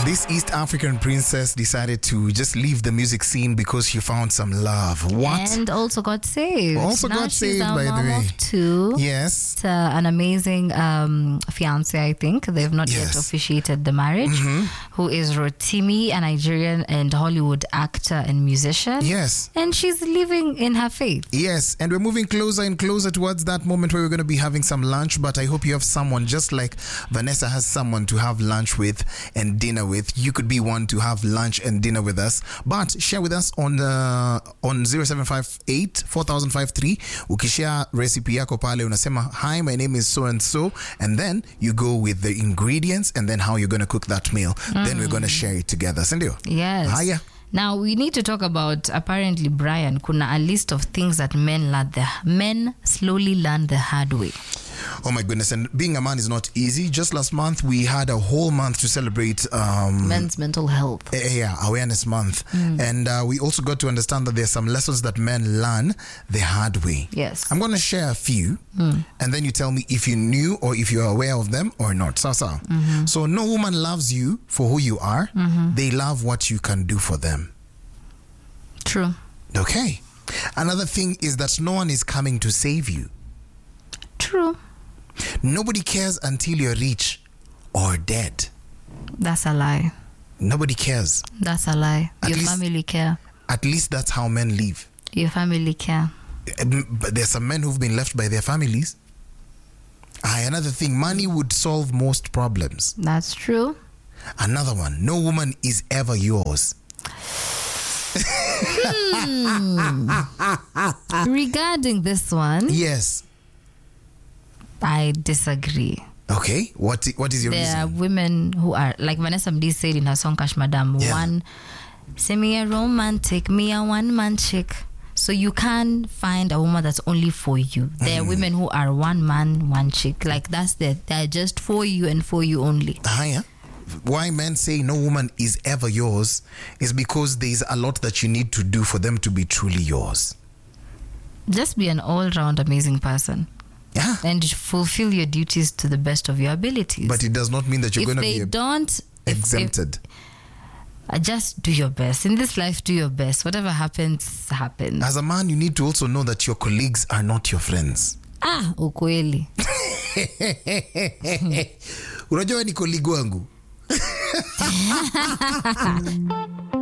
This East African princess decided to just leave the music scene because she found some love. What? And also got saved. Also now got she's saved, a by the mom way. of two. Yes. An amazing fiance, I think. They've not yet Yes. officiated the marriage. Who is Rotimi, a Nigerian and Hollywood actor and musician. Yes. And she's living in her faith. Yes, and we're moving closer and closer towards that moment where we're going to be having some lunch, but I hope you have someone just like Vanessa has someone to have lunch with and dinner with. You could be one to have lunch and dinner with us, but share with us on 0758 4053. Ukishare recipe yako pale unasema, hi, my name is so and so, and then you go with the ingredients and then how you're going to cook that meal. Then we're going to share it together. Sindio? Yes. Haya. Now we need to talk about, apparently, Brian, kuna a list of things that men slowly learn the hard way. Oh my goodness, and being a man is not easy. Just last month we had a whole month to celebrate Men's mental health. Awareness Month. And we also got to understand that there's some lessons that men learn the hard way. Yes. I'm going to share a few and then you tell me if you knew or if you're aware of them or not. So no woman loves you for who you are. They love what you can do for them. True. Okay. Another thing is that no one is coming to save you. True. Nobody cares until you're rich or dead. That's a lie. Nobody cares. That's a lie. Your least- family care. At least that's how men live. Your family care. But there's some men who've been left by their families. Another thing, money would solve most problems. That's true. Another one, no woman is ever yours. Regarding this one, Yes. I disagree. Okay. What is your There are reason? women who are, like Vanessa Mdee said in her song Cash Madam, Yeah. say me a romantic, me a one-man chick. So you can't find a woman that's only for you. There are women who are one man, one chick. Like they're just for you and for you only. Yeah. Why men say no woman is ever yours is because there's a lot that you need to do for them to be truly yours. Just be an all-round amazing person. Yeah. And fulfill your duties to the best of your abilities. But it does not mean that you're going to be exempted. Just do your best. In this life, do your best. Whatever happens, happens. As a man, you need to also know that your colleagues are not your friends. Ukweli. Unajua ni colleague wangu.